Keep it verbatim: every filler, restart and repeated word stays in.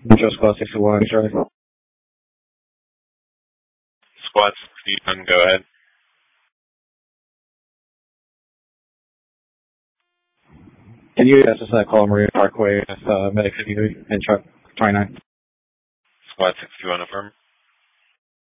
Metro Squad sixty-one, Charlie. Squad sixty-one, go ahead. Can you S S I call Marina Parkway with uh, Medic fifty-three and truck twenty-nine? Squad sixty-one, affirm.